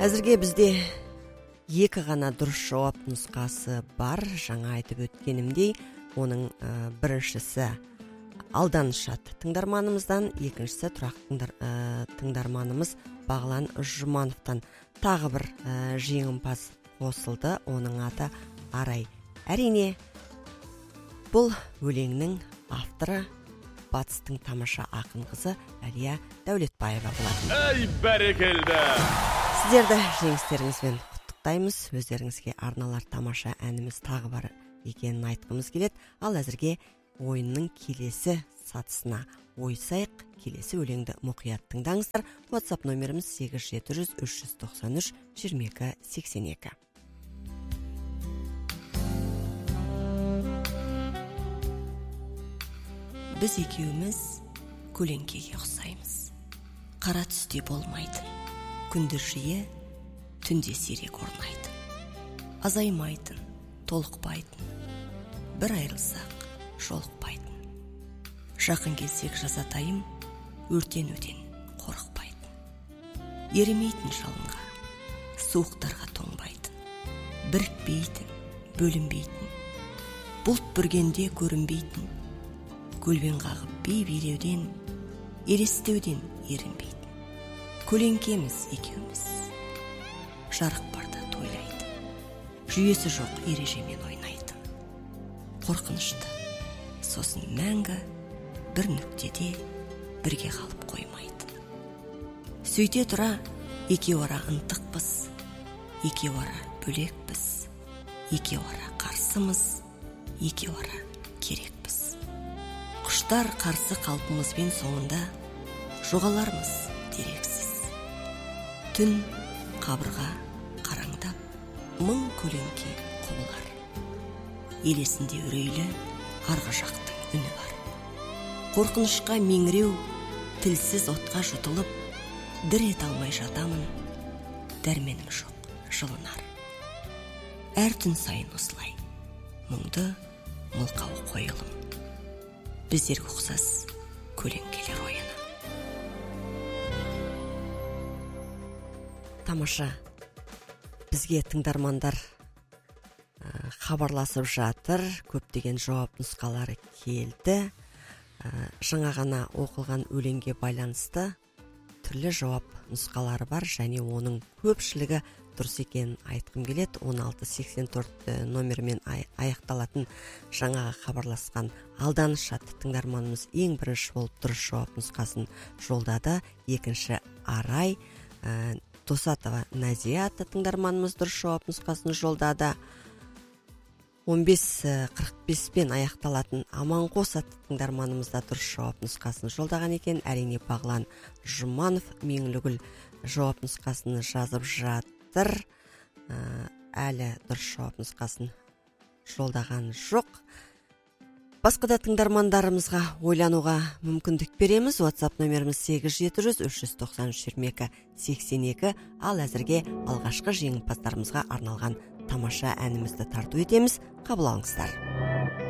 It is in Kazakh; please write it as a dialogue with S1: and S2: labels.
S1: Әзірге бізде екі ғана дұрыс жауап нұсқасы бар. Жаңа айтып өткенімдей, оның біріншісі Алданышат тыңдарманымыздан, екіншісі тұрақты тыңдарманымыз Бағлан Жұмановтан. Тағы бір жеңімпаз қосылды, оның аты Арай. Әрине, бұл өлеңнің авторы Батыстың тамаша ақын қызы Әлия Дәулетбаева болатын.
S2: Ей, бәрекелді!
S1: Сіздерді жеңістеріңізбен құттықтаймыз. Өздеріңізге арналар тамаша әніміз тағы бар екенін айтқымыз келеді. Ал әзірге ойынның келесі сатысына ойысайық. Келесі өлеңді мұқият тыңдаңыздар. WhatsApp номеріміз 8700 393 2282. Біз екеуміз көлеңкеге ұқсаймыз. Қара түсте болмайтын, күндіз жиі, түнде сирек орнайтын. Азаймайтын, толықпайтын, бір айрылсақ жолықпайтын. Жақын келсек жазатайым, өртенуден қорықпайтын. Еремейтін жалынға, суықтарға тоңбайтын. Бірікпейтін, бөлінбейтін, бұлт бүргенде көрінбейтін. Көлбен қағып бей-билеуден, елестеуден ерінбейтін. Көлеңкеміз екеуміз, жарық барда тойлайтын. Жүйесі жоқ ережемен ойнайтын. Қорқынышты, сосын мәңгі бір нүктеде бірге қалып қоймайтын. Сөйте тұра, екеуара ынтықпыз, екеуара бөлекпіз, екеуара қарсымыз, екеуара керекпіз. Құштар қарсы қалпымызбен соңында жоғалармыз дерексіз. Түн қабырға қараңдап, мың көлеңке құбылар. Елесінде үрейлі арғы жақтың үні бар. Қорқынышқа меңіреу, тілсіз отқа жұтылып, дір ете алмай жатамын, дәрменім жоқ, жылынар. Әр түн сайын осылай, мұңды мылқау қойылым. Біздерге ұқсас көлеңкелер ойыны. Тамаша, бізге тыңдармандар хабарласып жатыр. Көптеген жауап нұсқалары келді. Жаңа ғана оқылған өлеңге байланысты түрлі жауап нұсқалары бар, және оның көпшілігі дұрыс екенін айтқым келеді. 1684 номермен аяқталатын жаңаға хабарласқан Алданышат тыңдарманымыз ең бірінші болып дұрыс жауап нұсқасын жолдады. Екінші Арай. Досатова Назия атты тыңдарманымыз дұрыс жауап нұсқасын жолдады. 1545-пен аяқталатын Аманқос атты тыңдарманымыз да дұрыс жауап нұсқасын жолдаған екен. Әрине, Бағлан Жұманов Меңлігүл жауап нұсқасын жазып жатыр. Әлі дұрыс жауап нұсқасын жолдаған жоқ. Басқа да тыңдармандарымызға ойлануға мүмкіндік береміз. WhatsApp номеріміз 8700 393 2282. Ал әзірге алғашқы жеңімпаздарымызға арналған тамаша әнімізді тарту етеміз. Қабыл алыңыздар.